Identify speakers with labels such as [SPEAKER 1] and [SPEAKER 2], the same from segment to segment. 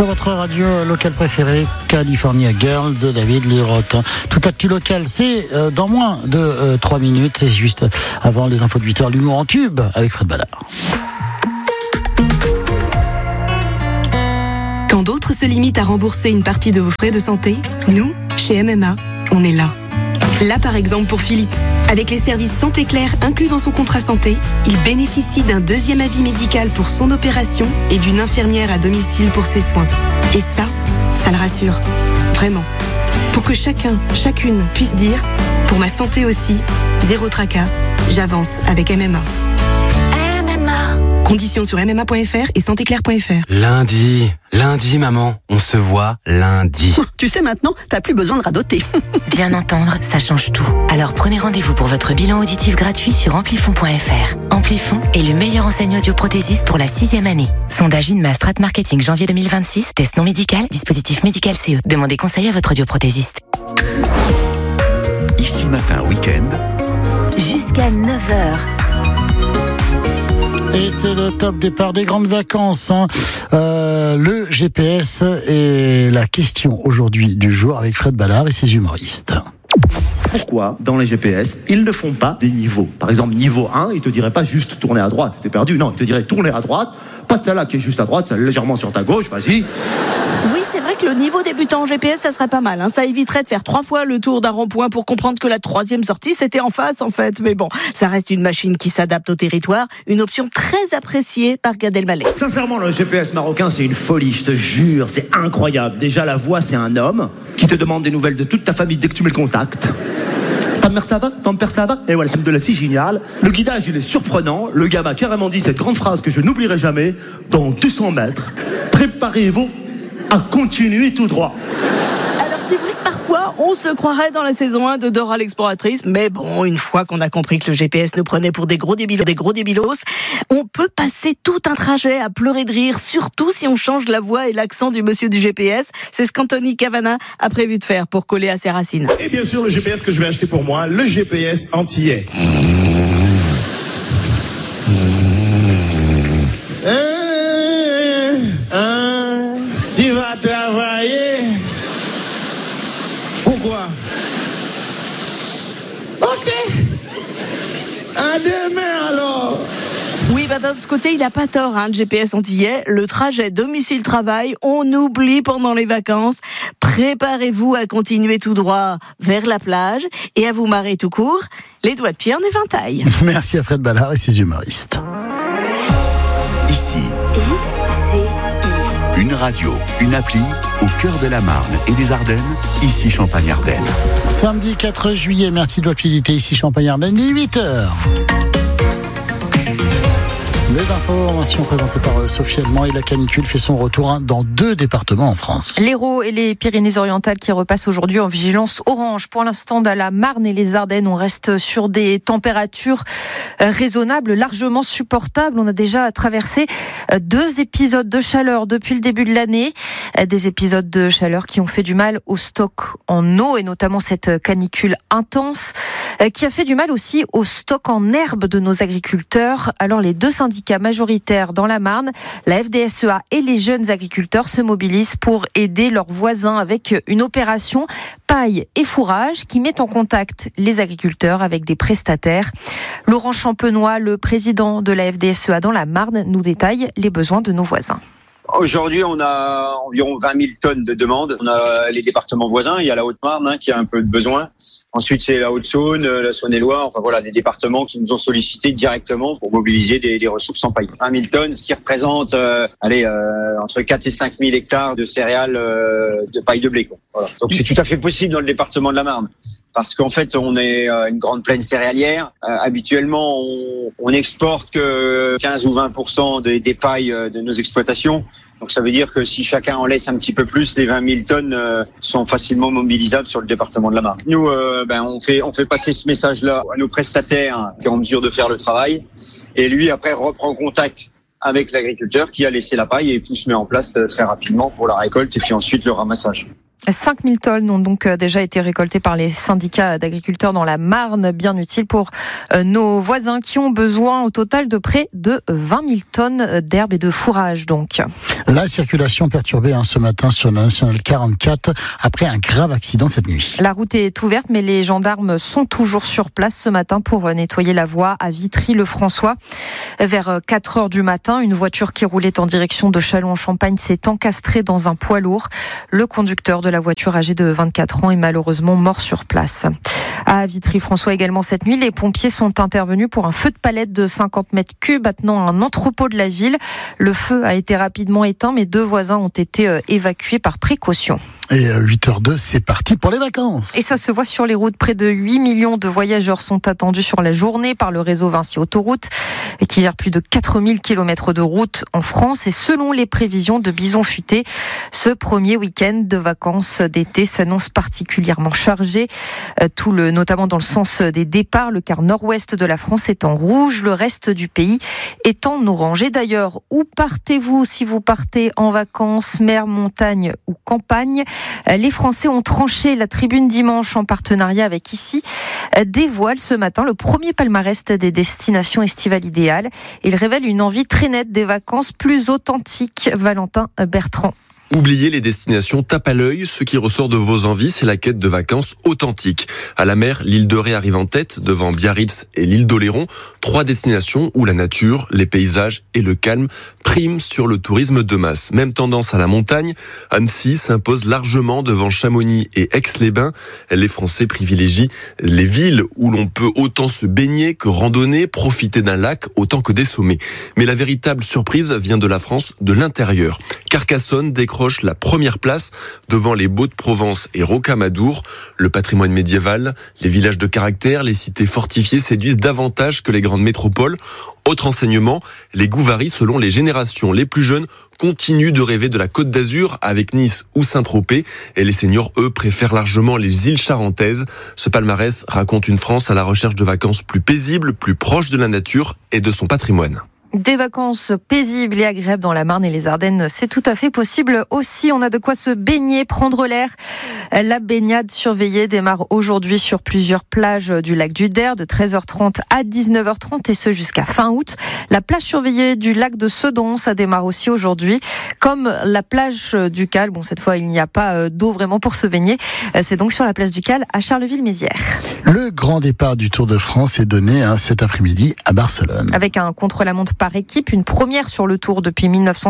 [SPEAKER 1] Sur votre radio locale préférée, California Girl de David Lee Roth. Tout actu local, c'est dans moins de 3 minutes. C'est juste avant les infos de 8h, l'humour en tube avec Fred Ballard.
[SPEAKER 2] Quand d'autres se limitent à rembourser une partie de vos frais de santé, nous, chez MMA, on est là. Là, par exemple, pour Philippe. Avec les services Santé Claire inclus dans son contrat santé, il bénéficie d'un 2e avis médical pour son opération et d'une infirmière à domicile pour ses soins. Et ça le rassure. Vraiment. Pour que chacun, chacune puisse dire « Pour ma santé aussi, zéro tracas, j'avance avec MMA ». Conditions sur mma.fr et santéclair.fr.
[SPEAKER 3] Lundi, maman, on se voit lundi.
[SPEAKER 4] Tu sais maintenant, t'as plus besoin de radoter.
[SPEAKER 5] Bien entendre, ça change tout. Alors prenez rendez-vous pour votre bilan auditif gratuit sur amplifon.fr. Amplifon est le meilleur enseignant audioprothésiste pour la 6e année. Sondage INMA Strat Marketing janvier 2026, test non médical, dispositif médical CE. Demandez conseil à votre audioprothésiste.
[SPEAKER 6] Ici Matin Week-end.
[SPEAKER 5] Jusqu'à 9h.
[SPEAKER 1] Et c'est le top départ des grandes vacances. Le GPS est la question aujourd'hui du jour avec Fred Ballard et ses humoristes.
[SPEAKER 7] Pourquoi, dans les GPS, ils ne font pas des niveaux ? Par exemple, niveau 1, ils te diraient pas juste tourner à droite, t'es perdu. Non, ils te diraient tourner à droite, pas celle-là qui est juste à droite, celle légèrement sur ta gauche, vas-y.
[SPEAKER 4] Oui, c'est vrai que le niveau débutant en GPS, ça serait pas mal. Ça éviterait de faire 3 fois le tour d'un rond-point pour comprendre que la 3e sortie, c'était en face, en fait. Mais bon, ça reste une machine qui s'adapte au territoire, une option très appréciée par Gad Elmaleh.
[SPEAKER 7] Sincèrement, le GPS marocain, c'est une folie, je te jure, c'est incroyable. Déjà, la voix, c'est un homme qui te demande des nouvelles de toute ta famille dès que tu mets le contact. Ta mère ça va ? Ton père ça va ? Et ouais, alhamdoulilah, c'est génial. Le guidage, il est surprenant. Le gars m'a carrément dit cette grande phrase que je n'oublierai jamais. Dans 200 mètres, préparez-vous à continuer tout droit.
[SPEAKER 4] Alors c'est vrai que parfois, on se croirait dans la saison 1 de Dora l'exploratrice, mais bon, une fois qu'on a compris que le GPS nous prenait pour des gros débilos, on peut passer tout un trajet à pleurer de rire, surtout si on change la voix et l'accent du monsieur du GPS. C'est ce qu'Anthony Cavana a prévu de faire pour coller à ses racines.
[SPEAKER 8] Et bien sûr, le GPS que je vais acheter pour moi, le GPS antillais. Tu vas travailler. Pourquoi? Ok. À demain alors.
[SPEAKER 4] Oui, d'un autre côté, il a pas tort, le GPS antillais. Le trajet domicile-travail, on oublie pendant les vacances. Préparez-vous à continuer tout droit vers la plage et à vous marrer tout court, les doigts de pied en éventail.
[SPEAKER 1] Merci à Fred Ballard et ses humoristes.
[SPEAKER 6] Ici. Une radio, une appli au cœur de la Marne et des Ardennes, ici Champagne-Ardenne.
[SPEAKER 1] Samedi 4 juillet, merci de votre fidélité, ici Champagne-Ardenne, 8h. Les informations présentées par Sophie Allemand et la canicule fait son retour dans 2 départements en France.
[SPEAKER 9] L'Hérault et les Pyrénées-Orientales qui repassent aujourd'hui en vigilance orange. Pour l'instant, dans la Marne et les Ardennes, on reste sur des températures raisonnables, largement supportables. On a déjà traversé 2 épisodes de chaleur depuis le début de l'année. Des épisodes de chaleur qui ont fait du mal au stock en eau et notamment cette canicule intense qui a fait du mal aussi au stock en herbe de nos agriculteurs. Alors les 2 syndicats majoritaires dans la Marne, la FDSEA et les jeunes agriculteurs se mobilisent pour aider leurs voisins avec une opération paille et fourrage qui met en contact les agriculteurs avec des prestataires. Laurent Champenois, le président de la FDSEA dans la Marne, nous détaille les besoins de nos voisins.
[SPEAKER 10] Aujourd'hui, on a environ 20 000 tonnes de demandes. On a les départements voisins. Il y a la Haute-Marne qui a un peu de besoin. Ensuite, c'est la Haute-Saône, la Saône-et-Loire. Enfin voilà, des départements qui nous ont sollicité directement pour mobiliser des ressources en paille. 20 000 tonnes, ce qui représente entre 4 et 5 000 hectares de céréales de paille de blé. Voilà. Donc c'est tout à fait possible dans le département de la Marne. Parce qu'en fait, on est une grande plaine céréalière. Habituellement, on exporte que 15 ou 20% des pailles de nos exploitations. Donc ça veut dire que si chacun en laisse un petit peu plus, les 20 000 tonnes sont facilement mobilisables sur le département de la Marne. Nous, on fait passer ce message-là à nos prestataires qui sont en mesure de faire le travail. Et lui, après, reprend contact avec l'agriculteur qui a laissé la paille et tout se met en place très rapidement pour la récolte et puis ensuite le ramassage.
[SPEAKER 9] 5000 tonnes ont donc déjà été récoltées par les syndicats d'agriculteurs dans la Marne, bien utile pour nos voisins qui ont besoin au total de près de 20 000 tonnes d'herbe et de fourrage. Donc,
[SPEAKER 1] la circulation perturbée ce matin sur la nationale 44 après un grave accident cette nuit.
[SPEAKER 9] La route est ouverte, mais les gendarmes sont toujours sur place ce matin pour nettoyer la voie à Vitry-le-François. Vers 4 heures du matin, une voiture qui roulait en direction de Châlons-en-Champagne s'est encastrée dans un poids lourd. Le conducteur de la voiture, âgé de 24 ans, est malheureusement mort sur place. À Vitry-François également cette nuit, les pompiers sont intervenus pour un feu de palette de 50 mètres cubes attenant un entrepôt de la ville. Le feu a été rapidement éteint, mais 2 voisins ont été évacués par précaution.
[SPEAKER 1] Et 8h02, c'est parti pour les vacances.
[SPEAKER 9] Et ça se voit sur les routes. Près de 8 millions de voyageurs sont attendus sur la journée par le réseau Vinci Autoroute, qui gère plus de 4000 km de route en France. Et selon les prévisions de Bison Futé, ce premier week-end de vacances d'été s'annonce particulièrement chargé. Notamment dans le sens des départs, le quart nord-ouest de la France est en rouge, le reste du pays est en orange. Et d'ailleurs, où partez-vous si vous partez en vacances, mer, montagne ou campagne? Les Français ont tranché. La Tribune Dimanche, en partenariat avec Ici, dévoile ce matin le premier palmarès des destinations estivales idéales. Il révèle une envie très nette des vacances plus authentiques. Valentin Bertrand.
[SPEAKER 11] Oubliez les destinations tape à l'œil. Ce qui ressort de vos envies, c'est la quête de vacances authentiques. À la mer, l'île de Ré arrive en tête, devant Biarritz et l'île d'Oléron. 3 destinations où la nature, les paysages et le calme priment sur le tourisme de masse. Même tendance à la montagne. Annecy s'impose largement devant Chamonix et Aix-les-Bains. Les Français privilégient les villes où l'on peut autant se baigner que randonner, profiter d'un lac autant que des sommets. Mais la véritable surprise vient de la France de l'intérieur. Carcassonne décroche la première place devant les Baux-de-Provence et Rocamadour. Le patrimoine médiéval, les villages de caractère, les cités fortifiées séduisent davantage que les grandes métropoles. Autre enseignement, les goûts varient selon les générations. Les plus jeunes continuent de rêver de la Côte d'Azur avec Nice ou Saint-Tropez et les seniors, eux, préfèrent largement les îles charentaises. Ce palmarès raconte une France à la recherche de vacances plus paisibles, plus proches de la nature et de son patrimoine.
[SPEAKER 9] Des vacances paisibles et agréables dans la Marne et les Ardennes, c'est tout à fait possible aussi. On a de quoi se baigner, prendre l'air. La baignade surveillée démarre aujourd'hui sur plusieurs plages du lac du Der de 13h30 à 19h30 et ce jusqu'à fin août. La plage surveillée du lac de Sedon, ça démarre aussi aujourd'hui. Comme la plage du Cal, cette fois il n'y a pas d'eau vraiment pour se baigner. C'est donc sur la place du Cal à Charleville-Mézières.
[SPEAKER 1] Le grand départ du Tour de France est donné cet après-midi à Barcelone.
[SPEAKER 9] Avec un contre-la-montre par équipe, une première sur le Tour depuis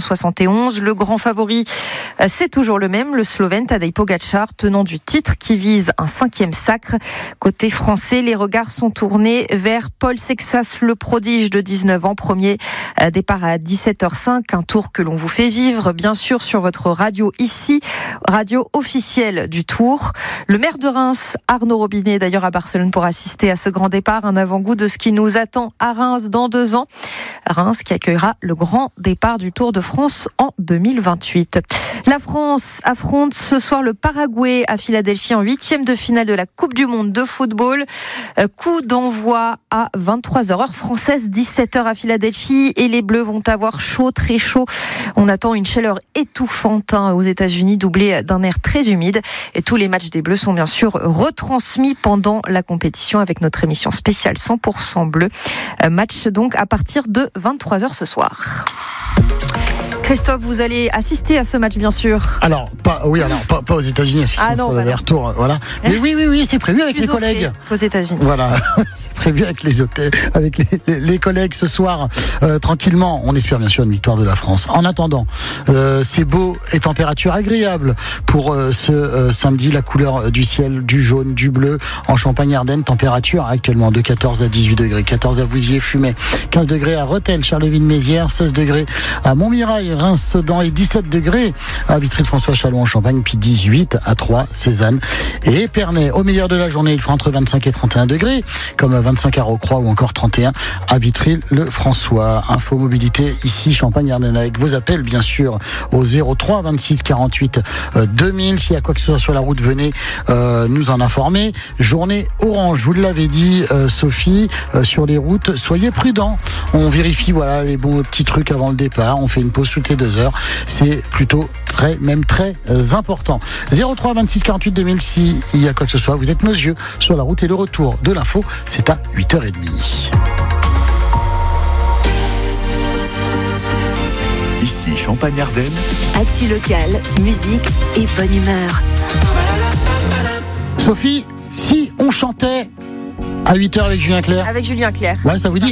[SPEAKER 9] 1971. Le grand favori, c'est toujours le même, le Slovène Tadej Pogačar, tenant du titre qui vise un 5e sacre. Côté français, les regards sont tournés vers Paul Sexas, le prodige de 19 ans. Premier départ à 17h05, un tour que l'on vous fait vivre, bien sûr, sur votre radio Ici, radio officielle du Tour. Le maire de Reims, Arnaud Robinet, d'ailleurs à Barcelone pour assister à ce grand départ, un avant-goût de ce qui nous attend à Reims dans 2 ans. Reims qui accueillera le grand départ du Tour de France en 2028. La France affronte ce soir le Paraguay à Philadelphie en 8e de finale de la Coupe du Monde de football. Coup d'envoi à 23h heure française, 17h à Philadelphie et les Bleus vont avoir chaud, très chaud. On attend une chaleur étouffante aux États-Unis, doublée d'un air très humide. Et tous les matchs des Bleus sont bien sûr retransmis pendant la compétition avec notre émission spéciale 100% bleu. Match donc à partir de 23h ce soir. Christophe, vous allez assister à ce match, bien sûr.
[SPEAKER 1] Alors, pas aux États-Unis.
[SPEAKER 9] Non,
[SPEAKER 1] les retours, voilà. Mais oui, c'est prévu avec les collègues.
[SPEAKER 9] Aux États-Unis.
[SPEAKER 1] Voilà, c'est prévu avec les hôtels, avec les collègues ce soir, tranquillement. On espère bien sûr une victoire de la France. En attendant, c'est beau et température agréable pour ce samedi. La couleur du ciel, du jaune, du bleu en Champagne-Ardenne. Température actuellement de 14 à 18 degrés, 14 à Vouziers-Fumay, 15 degrés à Rethel, Charleville-Mézières, 16 degrés à Montmirail, Reims, Sedan et 17 degrés à Vitry-le-François, Châlons en Champagne, puis 18 à Troyes, Cézanne et Épernay. Au meilleur de la journée, il fera entre 25 et 31 degrés, comme 25 à Rocroi ou encore 31 à Vitry-le-François. Info mobilité ici, Champagne-Ardenne, avec vos appels bien sûr au 03 26 48 2000. S'il y a quoi que ce soit sur la route, venez nous en informer. Journée orange, vous l'avez dit Sophie, sur les routes, soyez prudents. On vérifie les bons petits trucs avant le départ, on fait une pause sous toutes les 2 heures. C'est plutôt très important. 03 26 48 2000 s'il y a quoi que ce soit. Vous êtes nos yeux sur la route et le retour de l'info, c'est à 8h30.
[SPEAKER 6] Ici Champagne-Ardenne.
[SPEAKER 2] Actu locale, musique et bonne humeur.
[SPEAKER 1] Sophie, si on chantait à 8h avec Julien Clerc.
[SPEAKER 9] Avec Julien Clerc.
[SPEAKER 1] Ouais, ça vous dit?